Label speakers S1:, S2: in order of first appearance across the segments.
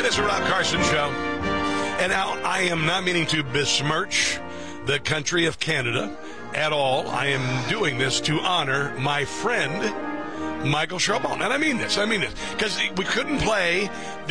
S1: It is a Rob Carson show. And now I am not meaning to besmirch the country of Canada at all. I am doing this to honor my friend, Michael Chabon. And I mean this, because we couldn't play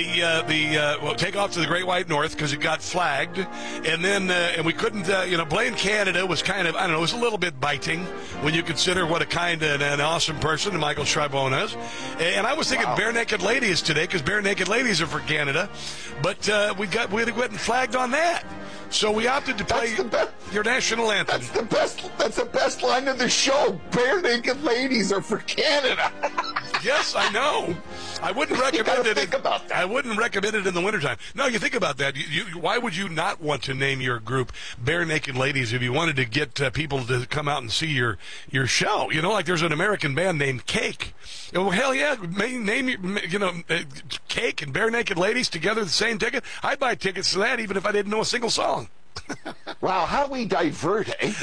S1: the take off to the Great White North because it got flagged. And then, and we couldn't, blame Canada was kind of, it was a little bit biting when you consider what a kind and an awesome person Michael Chabon is. And I was thinking Bare Naked Ladies today because Bare Naked Ladies are for Canada. But we had to go ahead and flagged on that. So we opted to play your national anthem.
S2: That's the best line of the show. Bare Naked Ladies are for Canada.
S1: Yes, I know. I wouldn't recommend it.
S2: Think about that.
S1: I wouldn't recommend it in the wintertime. No, you think about that. Why would you not want to name your group Bare Naked Ladies if you wanted to get people to come out and see your show? Like there's an American band named Cake. Well, hell yeah, name Cake and Bare Naked Ladies together the same ticket. I'd buy tickets to that even if I didn't know a single song.
S2: Wow, how we divert, eh?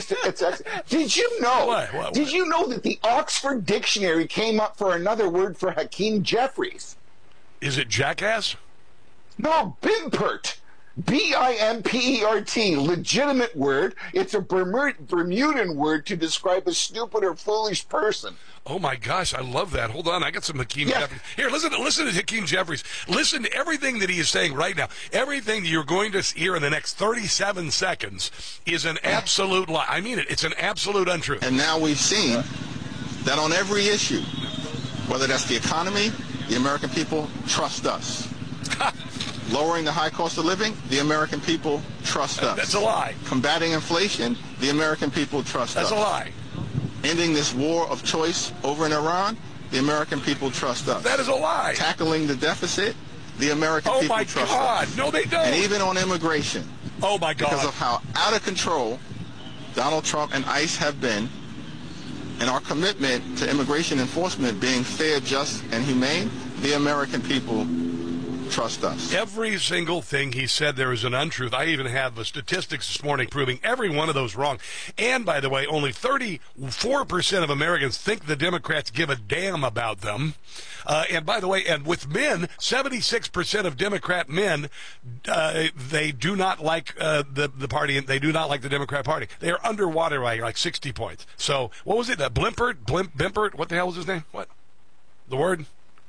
S2: Did you know?
S1: What?
S2: Did you know that the Oxford Dictionary came up for another word for Hakeem Jeffries?
S1: Is it jackass?
S2: No, bimpert. B-I-M-P-E-R-T, legitimate word. It's a Bermudan word to describe a stupid or foolish person.
S1: Oh my gosh, I love that. Hold on, I got some Hakeem Jeffries. Here, listen to Hakeem Jeffries. Listen to everything that he is saying right now. Everything you're going to hear in the next 37 seconds is an absolute lie. I mean it. It's an absolute untruth.
S3: And now we've seen that on every issue, whether that's the economy, the American people trust us. Lowering the high cost of living, the American people trust us.
S1: That's a lie.
S3: Combating inflation, the American people trust us.
S1: That's a lie.
S3: Ending this war of choice over in Iran, the American people trust us.
S1: That is a lie.
S3: Tackling the deficit, the American people trust us.
S1: Oh my God, no they don't.
S3: And even on immigration.
S1: Oh my God.
S3: Because of how out of control Donald Trump and ICE have been, and our commitment to immigration enforcement being fair, just, and humane, the American people trust us.
S1: Every single thing he said there is an untruth. I even have the statistics this morning proving every one of those wrong. And by the way, only 34% of Americans think the Democrats give a damn about them. And by the way, and with men, 76% of Democrat men, they do not like the party, and they do not like the Democrat Party. They are underwater by like 60 points. So what was it? Bimpert? What the hell was his name? What? The word?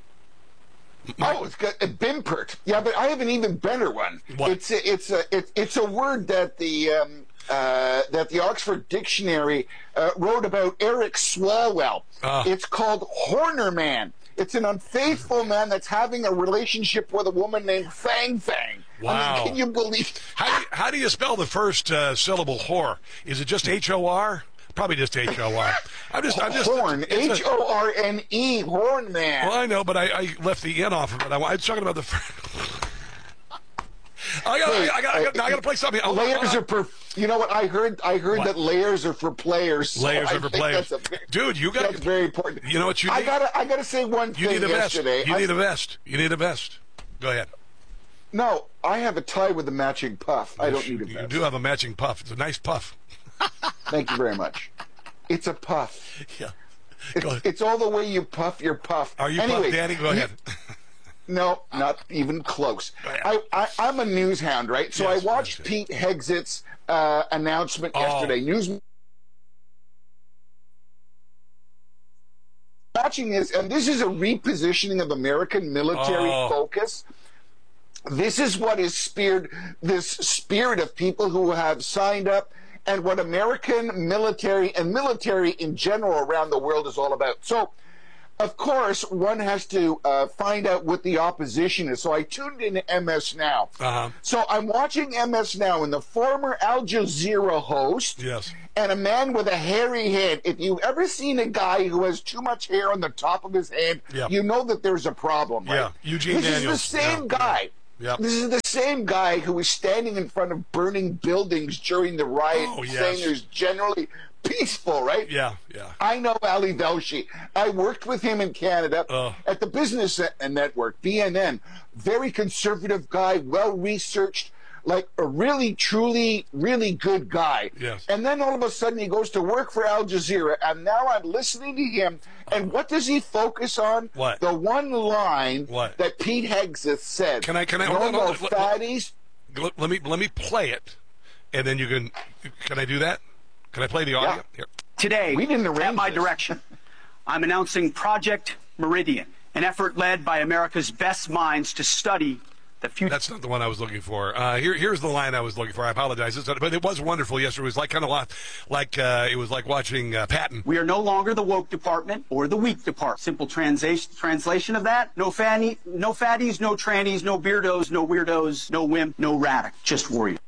S2: It's got a bimpert. Yeah, but I have an even better one.
S1: What?
S2: It's a word that the Oxford Dictionary wrote about Eric Swalwell. It's called Hornerman. It's an unfaithful man that's having a relationship with a woman named Fang Fang.
S1: Wow.
S2: I mean, can you believe?
S1: How do you spell the first syllable whore? Is it just H-O-R? Probably just H-O-R. I'm just
S2: Horn, H-O-R-N-E, Horn Man.
S1: Well, I know, but I left the N off of it. I was talking about the. I got to play something.
S2: Layers are for. You know what I heard? I heard that layers are for players. So
S1: layers are for players. Dude, you got.
S2: That's very important.
S1: You know what you need?
S2: I gotta say one thing.
S1: You need a vest.
S2: Yesterday.
S1: You need a vest. You need a vest. Go ahead.
S2: No, I have a tie with a matching puff. I don't need a vest.
S1: You do have a matching puff. It's a nice puff.
S2: Thank you very much. It's a puff.
S1: Yeah.
S2: It's all the way you puff your puff.
S1: Are you Puff Daddy? Go ahead.
S2: No, not even close. I'm a news hound, right? So
S1: yes,
S2: I watched Pete Hegseth's announcement yesterday. Watching this, and this is a repositioning of American military focus. This is what has speared this spirit of people who have signed up, and what American military and military in general around the world is all about. So, of course, one has to find out what the opposition is. So I tuned in to MS Now. So I'm watching MS Now, and the former Al Jazeera host and a man with a hairy head. If you've ever seen a guy who has too much hair on the top of his head, you know that there's a problem, right?
S1: Yeah, Eugene Daniels.
S2: This is the same guy.
S1: Yep.
S2: This is the same guy who was standing in front of burning buildings during the riot, saying there's generally peaceful, right?
S1: Yeah.
S2: I know Ali Velshi. I worked with him in Canada at the Business Network, BNN. Very conservative guy, well-researched, like a really, truly, really good guy.
S1: Yes.
S2: And then all of a sudden he goes to work for Al Jazeera, and now I'm listening to him, and what does he focus on?
S1: What?
S2: The one line
S1: What?
S2: that Pete Hegseth said.
S1: Can I
S2: no
S1: hold on,
S2: more
S1: hold on.
S2: fatties.
S1: Let me play it, and then you can I do that? Can I play the audio?
S2: Yeah.
S1: Here.
S4: Today,
S2: We didn't arrange
S4: at my
S2: this.
S4: direction, I'm announcing Project Meridian, an effort led by America's best minds to study the future.
S1: That's not the one I was looking for. Here's the line I was looking for. I apologize, but it was wonderful yesterday. It was like it was like watching Patton.
S4: We are no longer the woke department or the weak department. Simple translation of that: no fatties, no trannies, no beardos, no weirdos, no wimp, no radic, just warriors.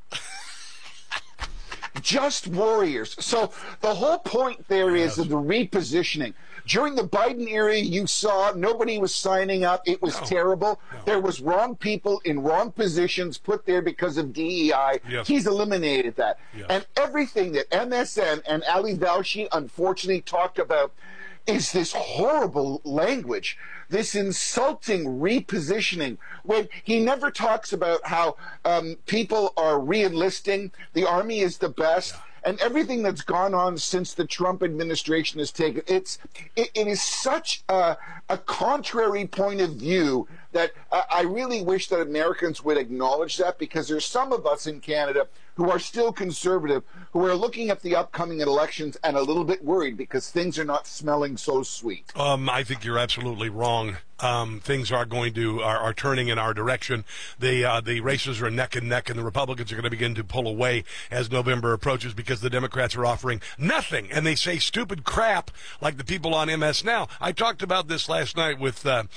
S2: Just warriors. So the whole point there is the repositioning. During the Biden era, you saw nobody was signing up. It was terrible.
S1: No.
S2: There was wrong people in wrong positions put there because of DEI.
S1: Yes.
S2: He's eliminated that.
S1: Yes.
S2: And everything that MSN and Ali Valshi unfortunately talked about is this horrible language, this insulting repositioning, when he never talks about how people are re-enlisting, the Army is the best, and everything that's gone on since the Trump administration has taken. It is such a contrary point of view that I really wish that Americans would acknowledge that, because there's some of us in Canada who are still conservative, who are looking at the upcoming elections and a little bit worried because things are not smelling so sweet.
S1: I think you're absolutely wrong. Things are turning in our direction. The races are neck and neck, and the Republicans are going to begin to pull away as November approaches because the Democrats are offering nothing, and they say stupid crap like the people on MS Now. I talked about this last night with Matt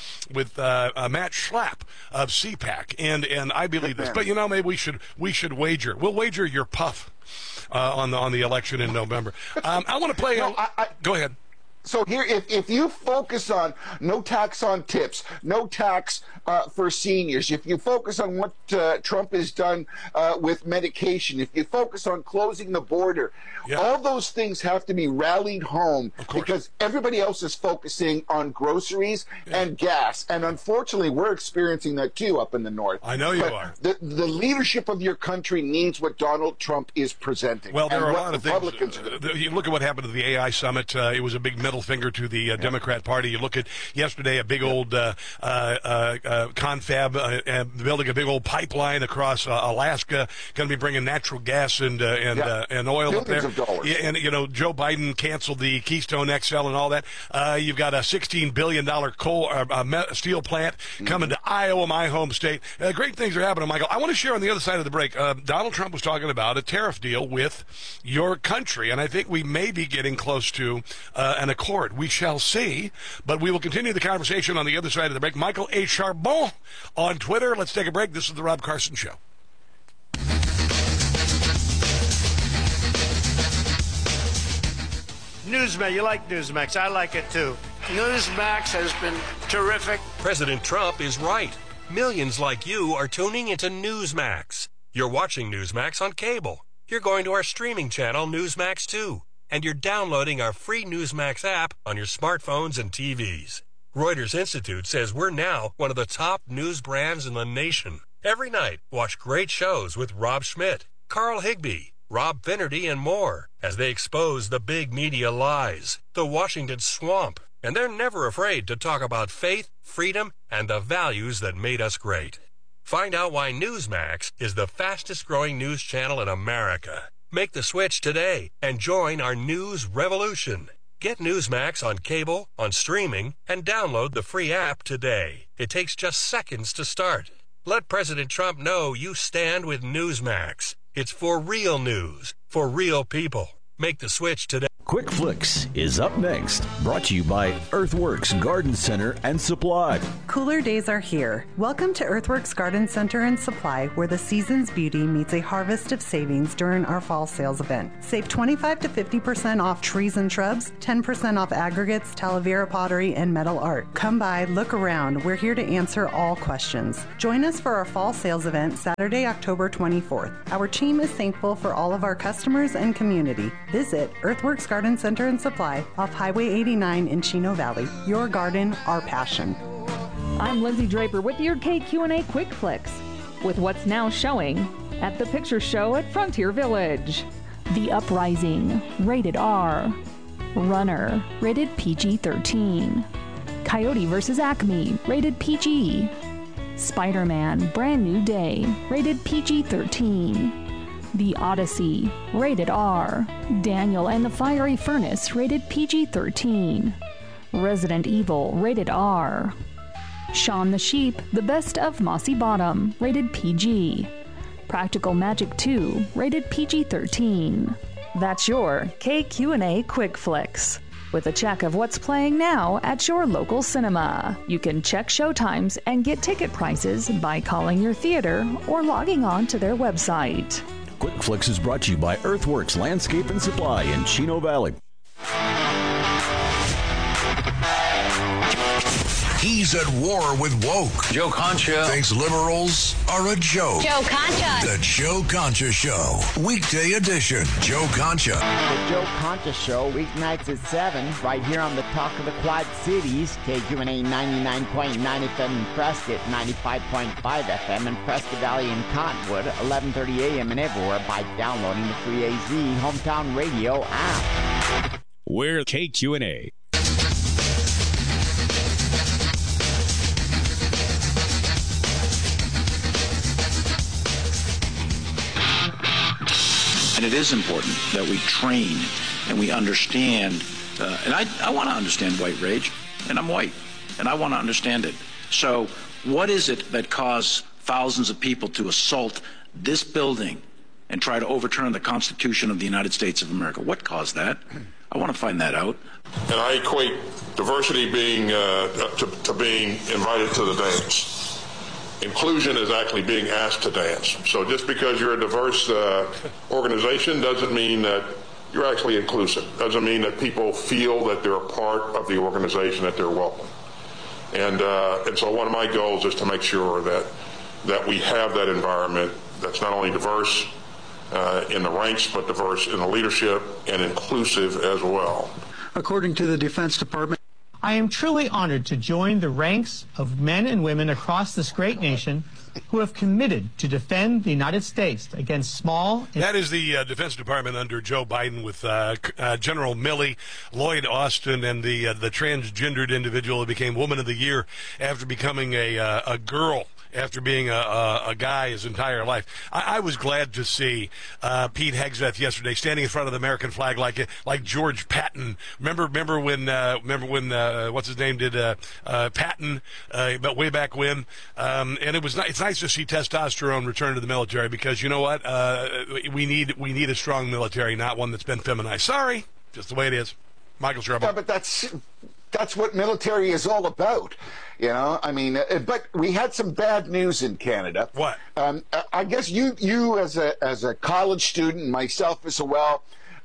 S1: Schlapp of CPAC, and I believe this. But maybe we should wager. We'll wager your puff on the election in November. I want to play. Go ahead.
S2: So here, if you focus on no tax on tips, no tax for seniors, if you focus on what Trump has done with medication, if you focus on closing the border, all those things have to be rallied home because everybody else is focusing on groceries and gas. And unfortunately, we're experiencing that too up in the north.
S1: I know you are.
S2: The leadership of your country needs what Donald Trump is presenting.
S1: Well, there are a lot of
S2: Republicans
S1: things. You look at what happened to the AI summit. It was a big middle finger to the Democrat Party. You look at yesterday, a big old confab building a big old pipeline across Alaska, going to be bringing natural gas and oil up there.
S2: Dollars.
S1: And Joe Biden canceled the Keystone XL and all that. You've got a $16 billion steel plant coming to Iowa, my home state. Great things are happening, Michael. I want to share on the other side of the break. Donald Trump was talking about a tariff deal with your country, and I think we may be getting close to an accord. We shall see, but we will continue the conversation on the other side of the break. Michael A. Charbon on Twitter. Let's take a break. This is the Rob Carson Show.
S5: Newsmax, you like Newsmax. I like it too. Newsmax has been terrific.
S6: President Trump is right. Millions like you are tuning into Newsmax. You're watching Newsmax on cable. You're going to our streaming channel, Newsmax 2. And you're downloading our free Newsmax app on your smartphones and TVs. Reuters Institute says we're now one of the top news brands in the nation. Every night, watch great shows with Rob Schmidt, Carl Higbie, Rob Finnerty, and more as they expose the big media lies, the Washington swamp, and they're never afraid to talk about faith, freedom, and the values that made us great. Find out why Newsmax is the fastest growing news channel in America. Make the switch today and join our news revolution. Get Newsmax on cable, on streaming, and download the free app today. It takes just seconds to start. Let President Trump know you stand with Newsmax. It's for real news, for real people. Make the switch today.
S7: Quick Flicks is up next, brought to you by Earthworks Garden Center and Supply.
S8: Cooler days are here. Welcome to Earthworks Garden Center and Supply, where the season's beauty meets a harvest of savings during our fall sales event. Save 25 to 50% off trees and shrubs, 10% off aggregates, Talavera pottery, and metal art. Come by, look around. We're here to answer all questions. Join us for our fall sales event Saturday, October 24th. Our team is thankful for all of our customers and community. Visit Earthworks Garden Center and Supply off Highway 89 in Chino Valley. Your garden, our passion.
S9: I'm Lindsay Draper with your KQ&A Quick Flicks. With what's now showing, at the Picture Show at Frontier Village. The Uprising, rated R. Runner, rated PG-13. Coyote vs. Acme, rated PG. Spider-Man, Brand New Day, rated PG-13. The Odyssey, rated R. Daniel and the Fiery Furnace, rated PG-13. Resident Evil, rated R. Shaun the Sheep, The Best of Mossy Bottom, rated PG. Practical Magic 2, rated PG-13. That's your KQ&A Quick Flicks, with a check of what's playing now at your local cinema. You can check showtimes and get ticket prices by calling your theater or logging on to their website.
S7: Quick Flicks is brought to you by Earthworks Landscape and Supply in Chino Valley.
S10: He's at war with woke.
S11: Joe Concha
S10: thinks liberals are a joke.
S12: Joe Concha.
S10: The Joe Concha Show. Weekday edition. Joe Concha.
S13: The Joe Concha Show, weeknights at 7, right here on the Talk of the Quad Cities. KQNA 99.9 FM in Prescott, 95.5 FM in Prescott Valley and Cottonwood, 11:30 a.m. and everywhere by downloading the free AZ Hometown Radio app.
S14: We're KQNA.
S11: And it is important that we train and we understand, and I want to understand white rage, and I'm white, and I want to understand it. So what is it that caused thousands of people to assault this building and try to overturn the Constitution of the United States of America? What caused that? I want to find that out.
S15: And I equate diversity being to being invited to the dance. Inclusion is actually being asked to dance. So just because you're a diverse organization doesn't mean that you're actually inclusive. Doesn't mean that people feel that they're a part of the organization, that they're welcome. And so one of my goals is to make sure that we have that environment that's not only diverse in the ranks, but diverse in the leadership and inclusive as well.
S16: According to the Defense Department, I am truly honored to join the ranks of men and women across this great nation who have committed to defend the United States against small...
S1: That is the Defense Department under Joe Biden with General Milley, Lloyd Austin, and the transgendered individual who became Woman of the Year after becoming a girl, after being a guy his entire life. I was glad to see Pete Hegseth yesterday standing in front of the American flag like George Patton. Remember when what's his name did Patton, but way back when, and it's nice to see testosterone return to the military, because you know what, we need a strong military, not one that's been feminized. Sorry, just the way it is. Michael Scherbo.
S2: Yeah, but that's what military is all about, you know. I mean, but we had some bad news in Canada.
S1: What?
S2: I guess you as a college student, myself as well,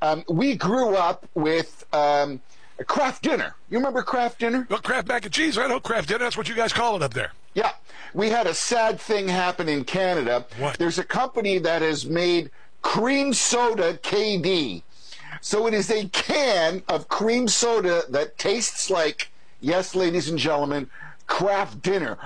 S2: we grew up with a Kraft Dinner. You remember Kraft Dinner?
S1: Well, Kraft mac and cheese. I know Kraft Dinner. That's what you guys call it up there.
S2: Yeah. We had a sad thing happen in Canada.
S1: What?
S2: There's a company that has made cream soda KD. So it is a can of cream soda that tastes like, yes, ladies and gentlemen, Kraft Dinner.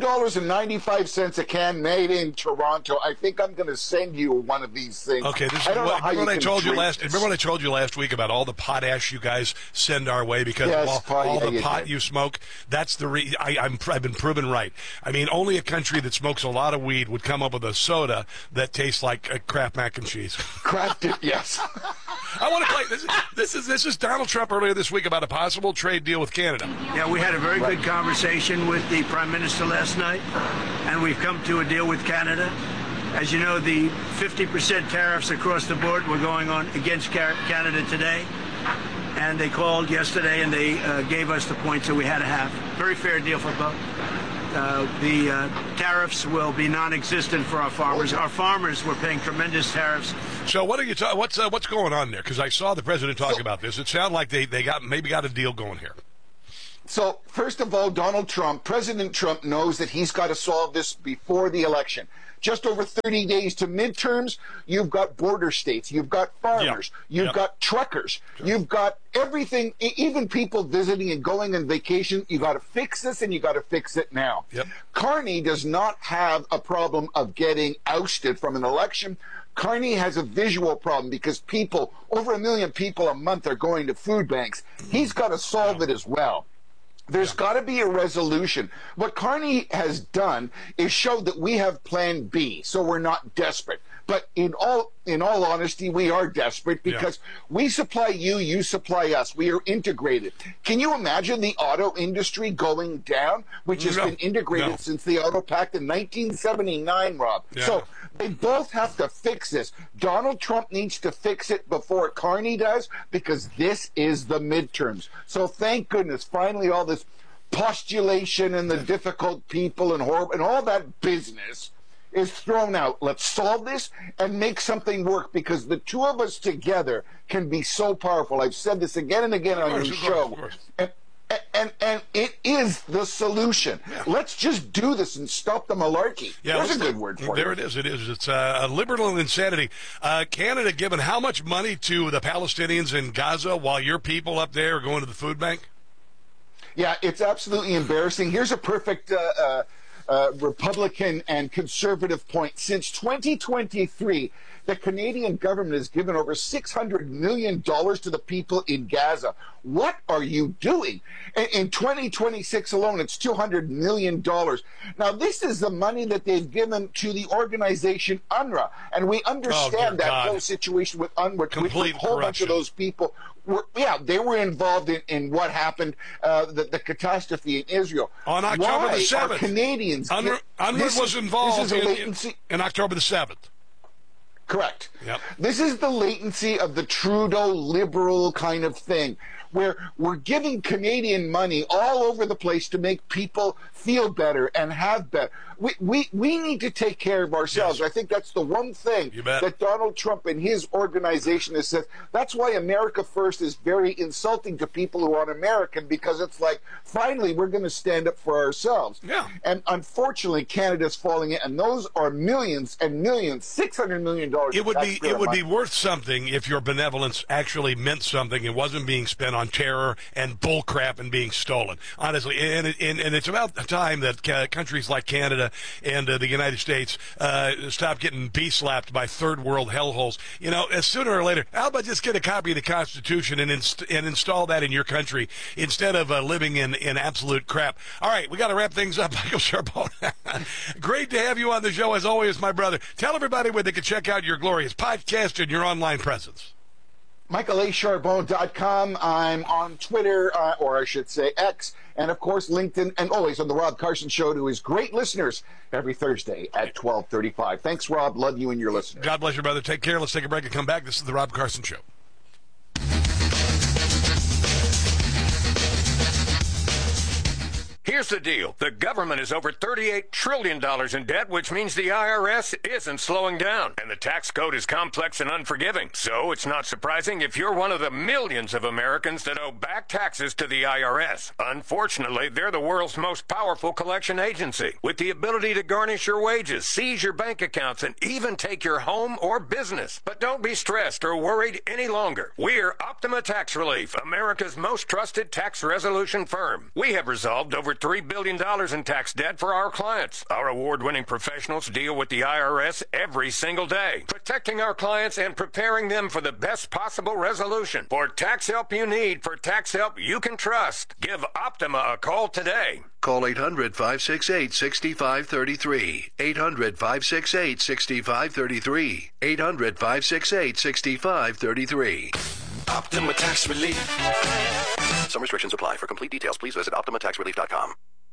S2: $2.95 a can, made in Toronto. I think I'm going to send you one of these things.
S1: Okay, this is remember what I told you last week about all the potash you guys send our way because of all the pot you smoke? That's the I've been proven right. I mean, only a country that smokes a lot of weed would come up with a soda that tastes like Kraft mac and cheese.
S2: Kraft, yes.
S1: I want to play. This is Donald Trump earlier this week about a possible trade deal with Canada.
S5: Yeah, we had a very good conversation with the Prime Minister last night, and we've come to a deal with Canada. As you know, the 50% tariffs across the board were going on against Canada today, and they called yesterday and they gave us the points that we had to have. Very fair deal for both. The tariffs will be non-existent for our farmers. Our farmers were paying tremendous tariffs.
S1: So what are you? What's going on there? Because I saw the president talk about this. It sounded like they got a deal going here.
S2: So, first of all, President Trump knows that he's got to solve this before the election. Just over 30 days to midterms, you've got border states, you've got farmers, you've got truckers, you've got everything, even people visiting and going on vacation. You got to fix this, and you got to fix it now. Carney does not have a problem of getting ousted from an election. Carney has a visual problem because people, over 1 million people a month, are going to food banks. He's got to solve it as well. There's got to be a resolution. What Carney has done is showed that we have plan B, so we're not desperate. But in all honesty, we are desperate because we supply you, you supply us. We are integrated. Can you imagine the auto industry going down, which has been integrated since the Auto Pact in 1979, Rob? So they both have to fix this. Donald Trump needs to fix it before Carney does, because this is the midterms. So thank goodness, finally, all this postulation and the difficult people and horrible and all that business is thrown out. Let's solve this and make something work, because the two of us together can be so powerful. I've said this again and again on your show. And it is the solution. Let's just do this and stop the malarkey. There's a good word for it.
S1: There it is. It is. It's liberal insanity. Canada giving how much money to the Palestinians in Gaza while your people up there are going to the food bank?
S2: Yeah, it's absolutely embarrassing. Here's a perfect Republican and conservative point. Since 2023, the Canadian government has given over $600 million to the people in Gaza. What are you doing? In 2026 alone, it's $200 million. Now, this is the money that they've given to the organization UNRWA. And we understand that whole situation with UNRWA.
S1: Complete
S2: a whole bunch of those people they were involved in what happened, the catastrophe in Israel.
S1: On October the 7th.
S2: Are Canadians...
S1: UNRWA was involved in October the 7th.
S2: Correct. This is the latency of the Trudeau liberal kind of thing, where we're giving Canadian money all over the place to make people feel better and have better. We need to take care of ourselves. I think that's the one thing that Donald Trump and his organization has said. That's why America First is very insulting to people who aren't American, because it's like, finally, we're going to stand up for ourselves. And unfortunately, Canada's falling in, and those are millions and millions, $600 million.
S1: It would be worth something if your benevolence actually meant something and wasn't being spent on terror and bullcrap and being stolen. Honestly, and it's about time that countries like Canada and the United States stop getting bee-slapped by third world hellholes. You know, sooner or later, how about just get a copy of the Constitution and install that in your country instead of living in absolute crap. All right, we got to wrap things up. Michael Charbonne, great to have you on the show as always, my brother. Tell everybody where they can check out your glorious podcast and your online presence.
S2: MichaelACharbonne.com. I'm on Twitter, or I should say X, and of course LinkedIn, and always on the Rob Carson Show to his great listeners every Thursday at 12:35. Thanks, Rob. Love you and your listeners.
S1: God bless you, brother. Take care. Let's take a break and come back. This is the Rob Carson Show.
S12: Here's the deal. The government is over $38 trillion in debt, which means the IRS isn't slowing down. And the tax code is complex and unforgiving. So it's not surprising if you're one of the millions of Americans that owe back taxes to the IRS. Unfortunately, they're the world's most powerful collection agency, with the ability to garnish your wages, seize your bank accounts, and even take your home or business. But don't be stressed or worried any longer. We're Optima Tax Relief, America's most trusted tax resolution firm. We have resolved over $3 billion in tax debt for our clients. Our award-winning professionals deal with the IRS every single day, protecting our clients and preparing them for the best possible resolution. For tax help you need, for tax help you can trust, give Optima a call today.
S17: Call 800-568-6533. 800-568-6533. 800-568-6533.
S18: Optima Tax Relief. Some restrictions apply. For complete details, please visit OptimaTaxRelief.com.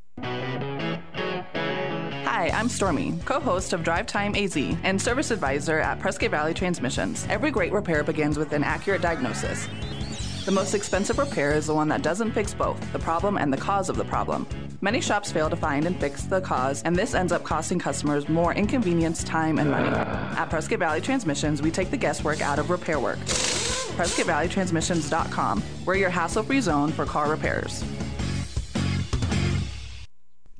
S19: Hi, I'm Stormy, co-host of Drive Time AZ and service advisor at Prescott Valley Transmissions. Every great repair begins with an accurate diagnosis. The most expensive repair is the one that doesn't fix both, the problem and the cause of the problem. Many shops fail to find and fix the cause, and this ends up costing customers more inconvenience, time, and money. At Prescott Valley Transmissions, we take the guesswork out of repair work. PrescottValleyTransmissions.com. We're your hassle-free zone for car repairs.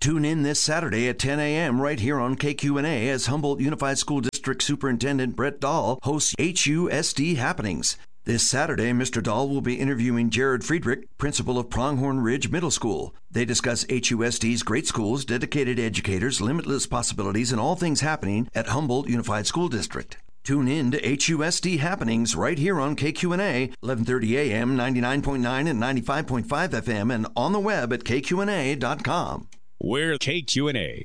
S20: Tune in this Saturday at 10 a.m. right here on KQNA as Humboldt Unified School District Superintendent Brett Dahl hosts HUSD Happenings. This Saturday, Mr. Dahl will be interviewing Jared Friedrich, principal of Pronghorn Ridge Middle School. They discuss HUSD's great schools, dedicated educators, limitless possibilities, and all things happening at Humboldt Unified School District. Tune in to HUSD Happenings right here on KQNA, 1130 AM, 99.9 and 95.5 FM, and on the web at kqna.com.
S14: We're KQNA.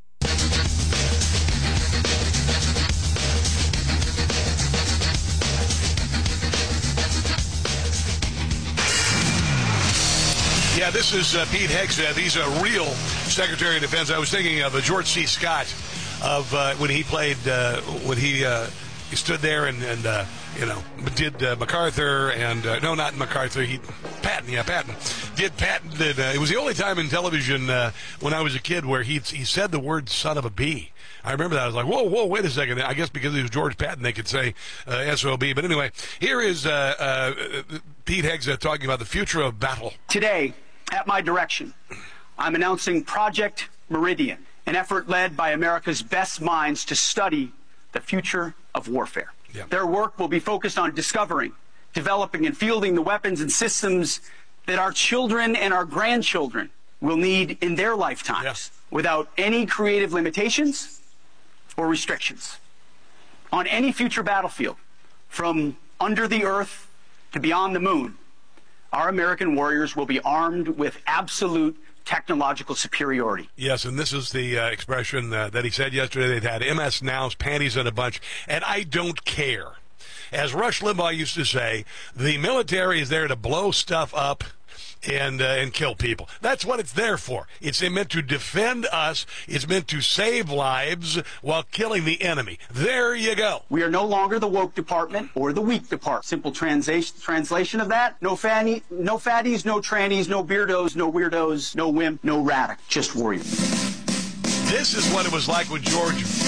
S1: Yeah, this is Pete Hegseth. He's a real Secretary of Defense. I was thinking of George C. Scott of when he played, when he stood there and did MacArthur and, no, not MacArthur, Patton did Patton. It was the only time in television when I was a kid where he said the word son of a bee. I remember that. I was like, whoa, wait a second. I guess because he was George Patton, they could say SOB. But anyway, here is Pete Hegseth talking about the future of battle.
S4: Today, at my direction, I'm announcing Project Meridian, an effort led by America's best minds to study the future of warfare. Yeah. Their work will be focused on discovering, developing, and fielding the weapons and systems that our children and our grandchildren will need in their lifetimes without any creative limitations or restrictions. On any future battlefield, from under the earth to beyond the moon, our American warriors will be armed with absolute technological superiority.
S1: Yes, and this is the expression that he said yesterday. They've had MS Now's panties in a bunch, and I don't care. As Rush Limbaugh used to say, the military is there to blow stuff up and kill people. That's what it's there for. It's meant to defend us. It's meant to save lives while killing the enemy. There you go.
S4: We are no longer the woke department or the weak department. Simple translation of that: no fatties, no trannies, no beardos, no weirdos, no wimp, no radical, just warriors.
S1: This is what it was like when George